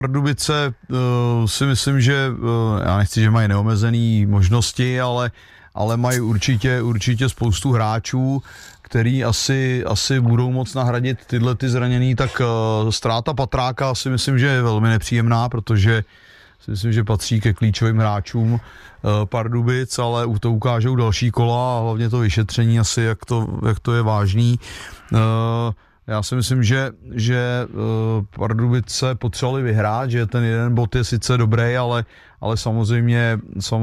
Pardubice si myslím, že já nechci, že mají neomezené možnosti, ale mají určitě spoustu hráčů, který asi budou moct nahradit tyhle ty zraněný, tak ztráta Patráka si myslím, že je velmi nepříjemná, protože si myslím, že patří ke klíčovým hráčům Pardubic, ale to ukážou další kola a hlavně to vyšetření asi, jak to je vážný. Já si myslím, že Pardubice potřebovali vyhrát, že ten jeden bod je sice dobrý, ale samozřejmě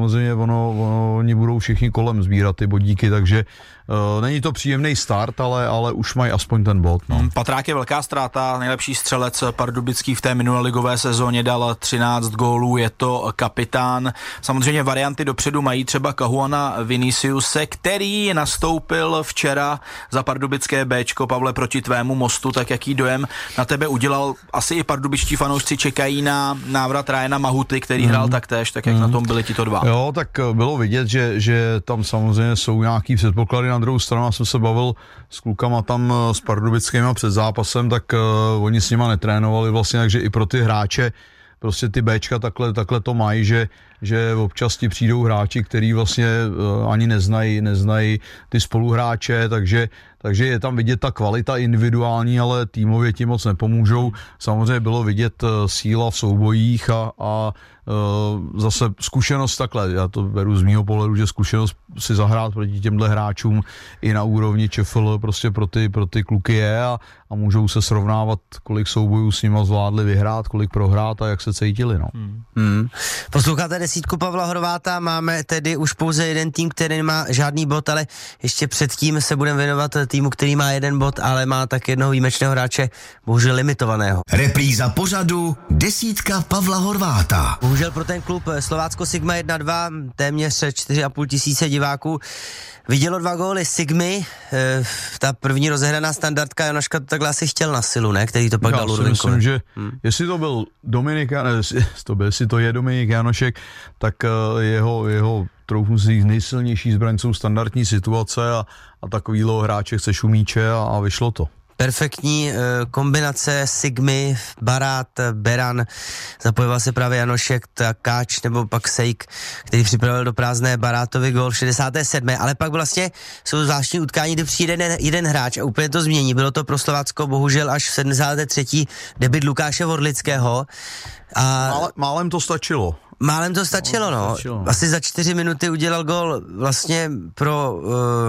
oni budou všichni kolem sbírat ty bodíky, takže není to příjemný start, ale už mají aspoň ten bod. No. Patrák je velká ztráta, nejlepší střelec pardubický v té minulé ligové sezóně, dal 13 gólů, je to kapitán. Samozřejmě varianty dopředu mají třeba Kahuana Viniciuse, který nastoupil včera za pardubické Bčko. Pavle, proti tvému Mostu, tak jaký dojem na tebe udělal? Asi i pardubičtí fanoušci čekají na návrat Ryana Mahuty, který hrál taktéž, tak jak na tom byli tito dva. Jo, tak bylo vidět, že tam samozřejmě jsou nějaký předpoklady. Na druhou stranu, já jsem se bavil s klukama tam s pardubickýma před zápasem, tak oni s nima netrénovali vlastně, takže i pro ty hráče prostě ty Bčka takhle to mají, že občas ti přijdou hráči, který vlastně ani neznají ty spoluhráče, takže je tam vidět ta kvalita individuální, ale týmově ti moc nepomůžou. Samozřejmě bylo vidět síla v soubojích a zase zkušenost takhle, já to beru z mýho pohledu, že zkušenost si zahrát proti těmhle hráčům i na úrovni ČFL prostě pro ty kluky je a můžou se srovnávat, kolik soubojů s nima zvládli vyhrát, kolik prohrát a jak se cítili. No. Posloucháte desítku Pavla Horváta, máme tedy už pouze jeden tým, který nemá žádný bod, ale ještě předtím se budeme věnovat týmu, který má jeden bod, ale má tak jednoho výjimečného hráče, bohužel limitovaného. Repríza pořadu desítka Pavla Horváta. Bohužel pro ten klub Slovácko Sigma 1-2, téměř 4,5 tisíce diváků vidělo 2 góly Sigmy, ta první rozehraná standardka, Janoška to takhle asi chtěl na silu, ne? Který to pak dal Urvinkovi. Já si myslím, že jestli to byl jestli to je Dominik Janošek, tak jeho troufnu si nejsilnější zbraň jsou standardní situace a takovýhle hráče chceš umíče a vyšlo to. Perfektní kombinace Sigmy, Barát, Beran, zapojoval se právě Janošek, Káč nebo pak Sejk, který připravil do prázdné Barátovi gól v 67. Ale pak vlastně jsou zvláštní utkání, kdy přijde jeden hráč a úplně to změní. Bylo to pro Slovácko bohužel až v 73. debut Lukáše Vodlického. Málem to stačilo. Málem to stačilo, no. Asi za 4 minuty udělal gól vlastně pro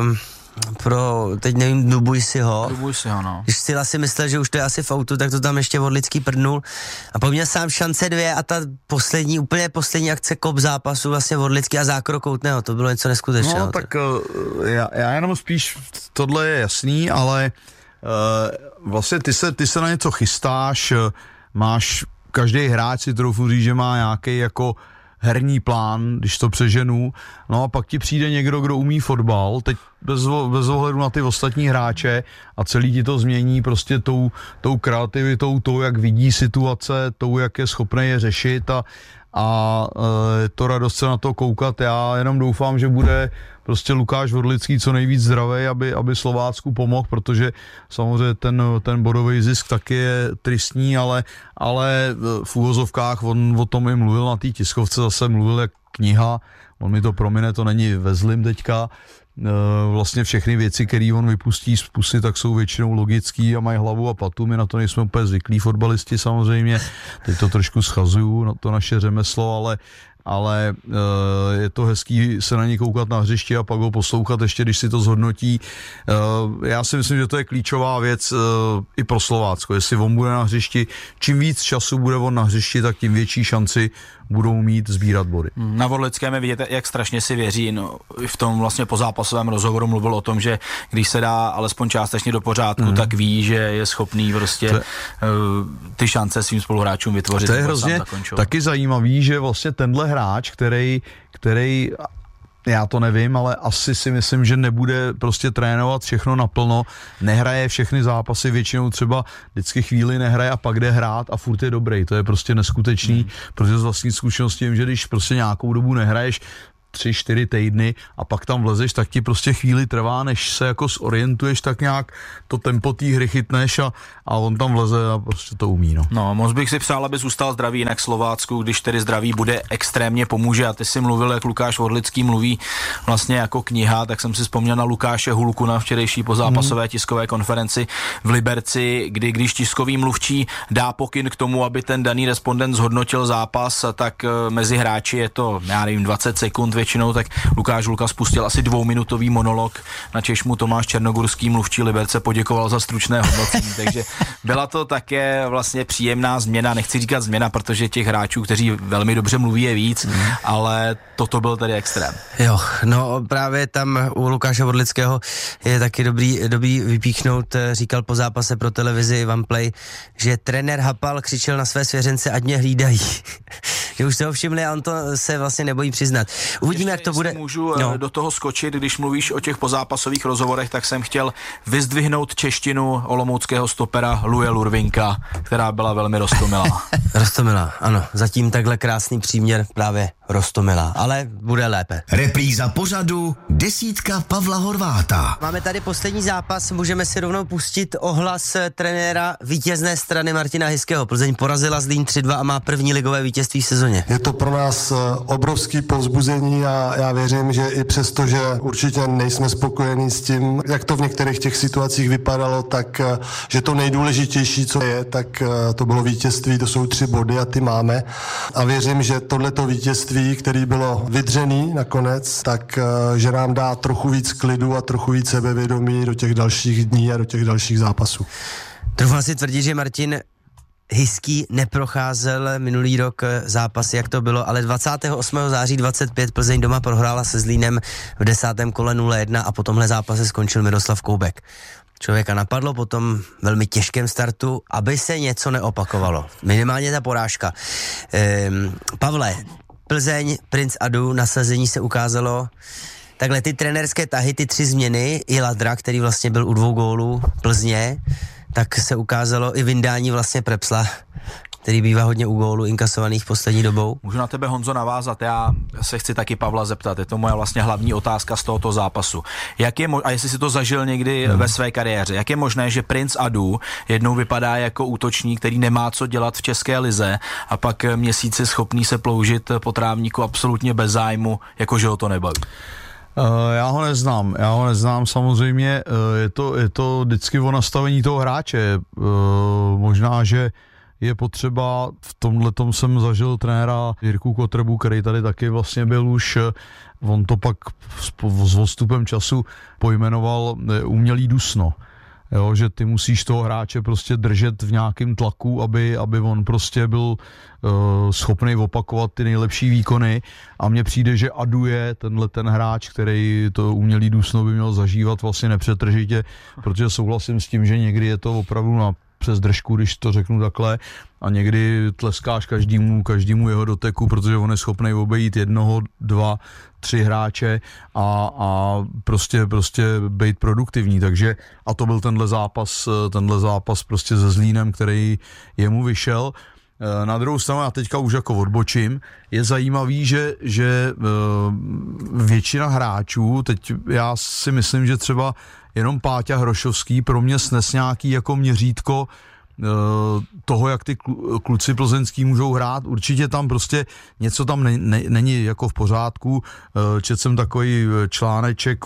teď nevím, Dubujsiho, no. Když si asi myslel, že už to je asi v autu, tak to tam ještě Vodlický prdnul a po mně sám šance 2 a ta úplně poslední akce kop zápasu vlastně Vodlický a zákrok Koutného, to bylo něco neskutečného. No tak já jenom spíš, tohle je jasný, ale vlastně ty se na něco chystáš, máš, každý hráč si troufnu říct, že má nějaký jako herní plán, když to přeženu, no a pak ti přijde někdo, kdo umí fotbal, teď bez ohledu na ty ostatní hráče a celý ti to změní prostě tou kreativitou, tou, jak vidí situace, tou, jak je schopný je řešit a je to radost se na to koukat. Já jenom doufám, že bude prostě Lukáš Vodlický co nejvíc zdravý, aby Slovácku pomohl, protože samozřejmě ten bodový zisk taky je tristní, ale v úvozovkách on o tom i mluvil na té tiskovce, zase mluvil jak kniha, on mi to promine, to není ve zlým teďka. Vlastně všechny věci, které on vypustí z pusy, tak jsou většinou logický a mají hlavu a patu. My na to nejsme úplně zvyklí fotbalisti samozřejmě. Teď to trošku schazuju, na to naše řemeslo, ale je to hezký se na něj koukat na hřišti a pak ho poslouchat ještě, když si to zhodnotí. Já si myslím, že to je klíčová věc i pro Slovácko. Jestli on bude na hřišti, čím víc času bude on na hřišti, tak tím větší šanci budou mít sbírat body. Na Vodlickém vidíte, jak strašně si věří. No, v tom vlastně pozápasovém rozhovoru mluvil o tom, že když se dá alespoň částečně do pořádku, tak ví, že je schopný prostě ty šance svým spoluhráčům vytvořit. To je hrozně taky zajímavý, že vlastně tenhle hráč, který já to nevím, ale asi si myslím, že nebude prostě trénovat všechno naplno, nehraje všechny zápasy, většinou třeba vždycky chvíli nehraje a pak jde hrát a furt je dobrý, to je prostě neskutečný, protože z vlastní zkušenosti vím, že když prostě nějakou dobu nehraješ, 3-4 týdny a pak tam vlezeš, tak ti prostě chvíli trvá, než se jako zorientuješ, tak nějak to tempo té hry chytneš a on tam vleze a prostě to umí. No, moc bych si přál, aby zůstal zdravý, jinak Slovácku, když tedy zdraví bude, extrémně pomůže. A ty si mluvil, jak Lukáš Vodlický mluví vlastně jako kniha, tak jsem si vzpomněl na Lukáše Hulku na včerejší pozápasové tiskové konferenci v Liberci, kdy když tiskový mluvčí dá pokyn k tomu, aby ten daný respondent zhodnotil zápas, tak mezi hráči je to, já nevím, 20 sekund většinou, tak Lukáš Hulka spustil asi 2minutový monolog, na čež mu Tomáš Černogurský, mluvčí Liberce, poděkoval za stručné hodnocení, takže byla to také vlastně příjemná změna, nechci říkat změna, protože těch hráčů, kteří velmi dobře mluví, je víc, ale toto byl tedy extrém. Jo, no právě tam u Lukáše Vodlického je taky dobrý vypíchnout, říkal po zápase pro televizi OnePlay, že trenér Hapal křičel na své svěřence, ať mě hlídají. Že už se ho všimli a on to se vlastně nebojí přiznat. Uvidíme, jak to bude. Můžu do toho skočit, když mluvíš o těch pozápasových rozhovorech, tak jsem chtěl vyzdvihnout češtinu olomouckého stopera Luje Lurvinka, která byla velmi roztomilá. Roztomilá, ano. Zatím takhle krásný příměr právě roztomilá, ale bude lépe. Repríza pořadu Desítka Pavla Horváta. Máme tady poslední zápas, můžeme si rovnou pustit ohlas trenéra vítězné strany Martina Hyského. Plzeň porazila Zlín 3-2 a má první ligové vítězství v sezóně. Je to pro nás obrovský povzbuzení a já věřím, že i přesto, že určitě nejsme spokojení s tím, jak to v některých těch situacích vypadalo, tak že to nejdůležitější, co je, tak to bylo vítězství, to jsou 3 body a ty máme. A věřím, že tohleto vítězství, který bylo vydřený nakonec, tak že nám dá trochu víc klidu a trochu víc sebevědomí do těch dalších dní a do těch dalších zápasů. Troufám si tvrdit, že Martin Hyský neprocházel minulý rok zápasy, jak to bylo, ale 28. září 25 Plzeň doma prohrála se Zlínem v 10. kole 0-1 a po tomhle zápase skončil Miroslav Koubek. Člověka napadlo po tom velmi těžkém startu, aby se něco neopakovalo. Minimálně ta porážka. Pavle, Plzeň, Princ Adu, nasazení se ukázalo. Takhle ty trenérské tahy, ty 3 změny, i Ladra, který vlastně byl u 2 gólů Plzně, tak se ukázalo i vyndání vlastně Prepsla, který bývá hodně u gólů inkasovaných poslední dobou. Můžu na tebe, Honzo, navázat, já se chci taky Pavla zeptat, je to moje vlastně hlavní otázka z tohoto zápasu. A jestli si to zažil někdy ve své kariéře, jak je možné, že Princ Adu jednou vypadá jako útočník, který nemá co dělat v české lize a pak měsíci schopný se ploužit po trávníku absolutně bez zájmu, jakože ho to nebaví? Já ho neznám samozřejmě, je to vždycky o nastavení toho hráče, možná, že je potřeba, v tomhletom jsem zažil trenéra Jirku Kotrebu, který tady taky vlastně byl už, on to pak s odstupem času pojmenoval umělý dusno. Jo, že ty musíš toho hráče prostě držet v nějakém tlaku, aby on prostě byl schopný opakovat ty nejlepší výkony a mně přijde, že Adu je ten hráč, který to umělý dusno by měl zažívat vlastně nepřetržitě, protože souhlasím s tím, že někdy je to opravdu přes držku, když to řeknu takhle, a někdy tleskáš každému jeho doteku, protože on je schopný obejít 1, 2, 3 hráče a prostě být produktivní, takže a to byl tenhle zápas prostě se Zlínem, který jemu vyšel. Na druhou stranu, já teďka už jako odbočím, je zajímavý, že většina hráčů, teď já si myslím, že třeba jenom Páťa Hrošovský pro mě snes nějaký jako měřítko toho, jak ty kluci plzeňský můžou hrát. Určitě tam prostě něco tam není jako v pořádku. Četl jsem takový článeček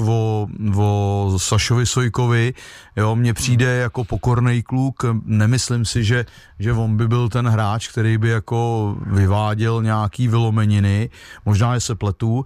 o Sašovi Sojkovi. Jo, mně přijde jako pokornej kluk. Nemyslím si, že on by byl ten hráč, který by jako vyváděl nějaký vylomeniny. Možná, že se pletu,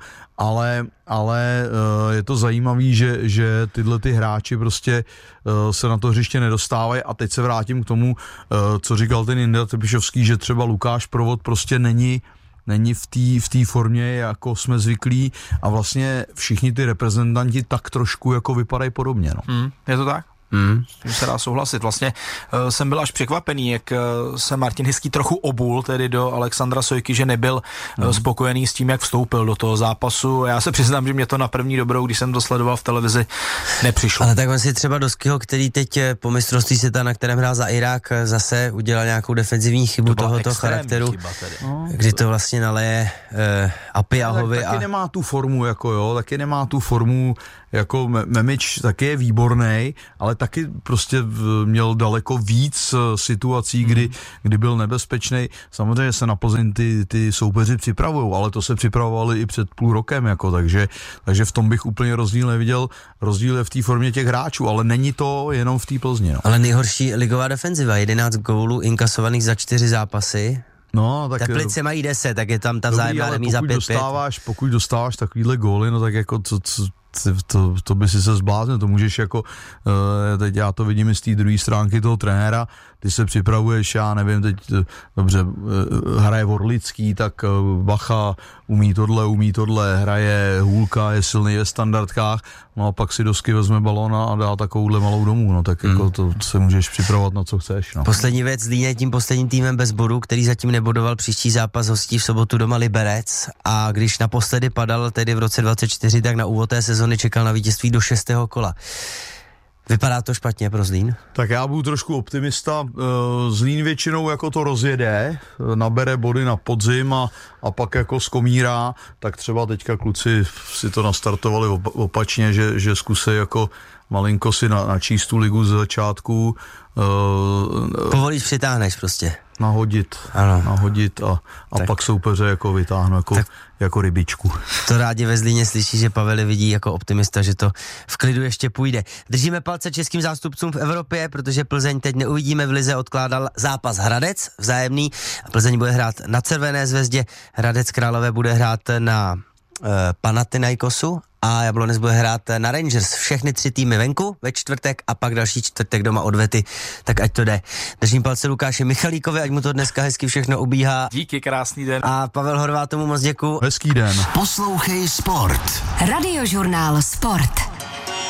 ale je to zajímavý, že tyhle ty hráči prostě se na to hřiště nedostávají a teď se vrátím k tomu, co říkal ten Jindra Trpišovský, že třeba Lukáš Provod prostě není v té formě, jako jsme zvyklí a vlastně všichni ty reprezentanti tak trošku jako vypadají podobně. No. Je to tak? S tím se dá souhlasit. Vlastně jsem byl až překvapený, jak se Martin Hiský trochu obul tedy do Alexandra Sojky, že nebyl spokojený s tím, jak vstoupil do toho zápasu. Já se přiznám, že mě to na první dobrou, když jsem to sledoval v televizi, nepřišlo. Ale tak on si třeba Doskyho, který teď po mistrovství světa, na kterém hrál za Irák, zase udělal nějakou defenzivní chybu tohoto charakteru, kdy to vlastně naleje Apiahovi. Taky nemá tu formu, taky nemá tu formu, jako Memič taky je výborný, ale taky prostě měl daleko víc situací, kdy byl nebezpečný. Samozřejmě se na Plzeň ty soupeři připravujou, ale to se připravovali i před půl rokem, takže v tom bych úplně rozdíl neviděl. Rozdíl je v té formě těch hráčů, ale není to jenom v té Plzni. No. Ale nejhorší ligová defenziva, 11 gólů inkasovaných za 4 zápasy. No, tak Teplice mají 10, tak je tam ta vzájemná remíza 5-5. Pokud dostáváš takovýhle góly, no tak jako to by si se zbláznil, to můžeš jako, teď já to vidím i z té druhé stránky toho trenéra, ty se připravuješ, já nevím, teď dobře, hraje Vorlický, tak Bacha umí tohle, hraje Hůlka, je silný ve standardkách, no a pak si Dosky vezme balón a dá takovouhle malou domů, no tak jako to se můžeš připravovat na co chceš. No. Poslední věc, Zlín je tím posledním týmem bez bodu, který zatím nebodoval, příští zápas hostí v sobotu doma Liberec, a když naposledy padal tedy v roce 24, tak na úvod té sezony čekal na vítězství do 6. kola. Vypadá to špatně pro Zlín? Tak já budu trošku optimista. Zlín většinou jako to rozjede, nabere body na podzim a pak jako skomírá, tak třeba teďka kluci si to nastartovali opačně, že zkusí jako malinko si načíst tu ligu z začátku. Povolíš, přitáhneš prostě. Nahodit a pak soupeře jako vytáhnu jako rybičku. To rádi ve Zlíně slyší, že Pavel vidí jako optimista, že to v klidu ještě půjde. Držíme palce českým zástupcům v Evropě, protože Plzeň teď neuvidíme, v lize odkládal zápas Hradec vzájemný a Plzeň bude hrát na Červené Zvezdě, Hradec Králové bude hrát na Panathinaikosu a Jablonec bude hrát na Rangers. Všechny 3 týmy venku ve čtvrtek a pak další čtvrtek doma odvety, tak ať to jde. Držím palce Lukáši Michalíkovi, ať mu to dneska hezky všechno ubíhá. Díky, krásný den. A Pavel Horváth tomu moc děkuju. Hezký den. Poslouchej Sport. Radiožurnál Sport.